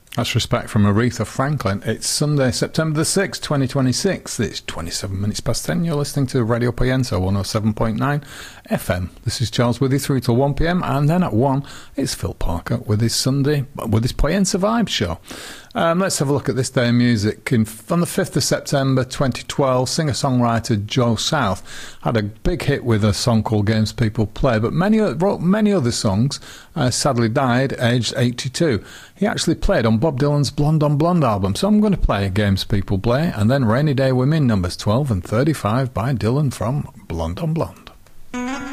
That's Respect from Aretha Franklin. It's Sunday, September the 6th, 2026. It's 27 minutes past 10. You're listening to Radio Pienso 107.9 FM. This is Charles with you through till 1pm, and then at 1, it's Phil Parker with his Pienso Vibes show. Let's have a look at this day in music. On the 5th of September 2012, singer-songwriter Joe South had a big hit with a song called Games People Play, but wrote many other songs. Sadly died aged 82. He actually played on Bob Dylan's Blonde on Blonde album, so I'm going to play Games People Play and then Rainy Day Women numbers 12 and 35 by Dylan from Blonde on Blonde.